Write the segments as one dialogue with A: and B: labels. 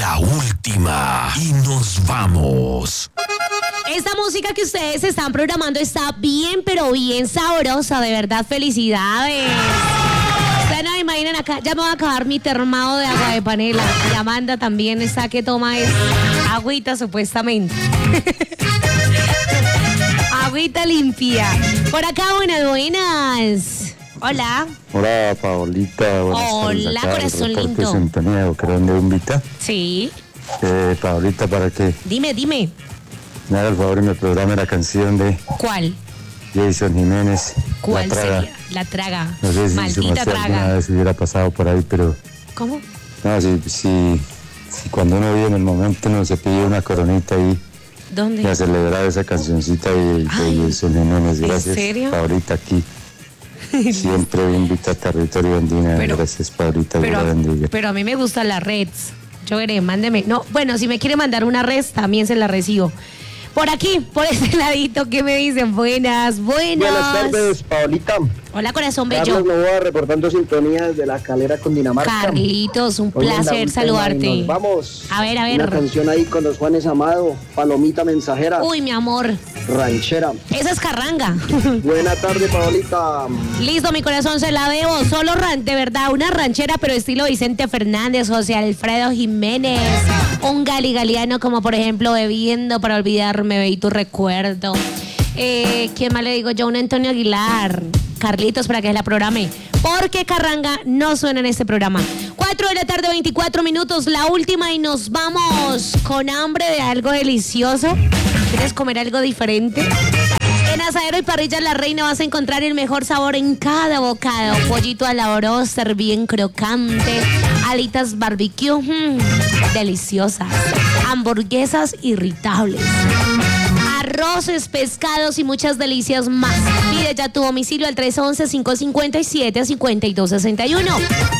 A: La última y nos vamos.
B: Esta música que ustedes están programando está bien, pero bien sabrosa, de verdad, felicidades. Ustedes no me imaginan acá, ya me voy a acabar mi termado de agua de panela. Y Amanda también está que toma es agüita supuestamente. Agüita limpia. Por acá, buenas. Hola.
C: Hola, Paolita.
B: Hola, corazón lindo.
C: Sintonía, ¿querés de invita?
B: Sí.
C: Paolita, ¿para qué?
B: Dime.
C: Me haga el favor y me programe la canción de
B: ¿Cuál?
C: Jason Jiménez.
B: ¿Cuál
C: La Traga.
B: sería? La Traga.
C: No sé si
B: Maldita
C: alguna
B: Traga.
C: vez hubiera pasado por ahí, pero...
B: ¿Cómo?
C: No, si cuando uno vive en el momento uno se pide una coronita ahí y
B: ¿Dónde?
C: a celebrar esa cancioncita de Jason Jiménez. Gracias,
B: ¿en serio?
C: Paolita, aquí. Siempre invita a Territorio Andina. Gracias, Paolita, Dios la bendiga.
B: Pero a mí me gustan las reds. Yo veré, mándeme. No, bueno, si me quiere mandar una red, también se la recibo. Por aquí, por este ladito, ¿qué me dicen? Buenas.
D: Buenas tardes, Paolita.
B: Hola, corazón bello.
D: Carlos Novoa reportando sintonía desde La Calera, Cundinamarca.
B: Carlitos, un
D: Hoy en la
B: placer
D: última
B: saludarte.
D: y nos vamos.
B: A ver.
D: Una canción ahí con los Juanes Amado, Palomita Mensajera.
B: Uy, mi amor.
D: Ranchera.
B: Esa es carranga.
D: Buena tarde, Paolita.
B: Listo, mi corazón, se la debo. Solo de verdad, una ranchera, pero estilo Vicente Fernández, José Alfredo Jiménez. Un galiano, como por ejemplo, Bebiendo para olvidarme, ve y tu recuerdo. ¿Quién más le digo yo? Un Antonio Aguilar. Carlitos, para que la programe. Porque carranga no suena en este programa. 4 de la tarde, 24 minutos. La última y nos vamos con hambre de algo delicioso. ¿Quieres comer algo diferente? En Asadero y Parrilla La Reina vas a encontrar el mejor sabor en cada bocado. Pollito a la broster bien crocante. Alitas barbecue, deliciosas. Hamburguesas irritables. Arroces, pescados y muchas delicias más. Pide ya tu domicilio al 311-557-5261.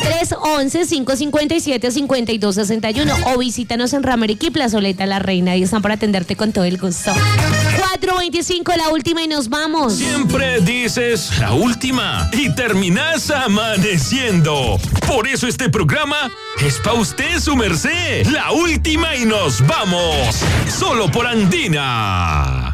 B: 311-557-5261. O visítanos en Rameriquí, Plazoleta La Reina. Y están para atenderte con todo el gusto. 4:25, la última y nos vamos.
A: Siempre dices la última y terminas amaneciendo. Por eso este programa es pa' usted, su merced. La última y nos vamos. Solo por Andina.